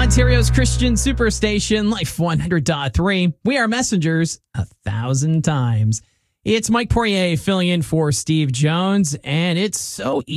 Ontario's Christian Superstation, Life 100.3. We are messengers 1,000 times. It's Mike Poirier filling in for Steve Jones, and it's so easy.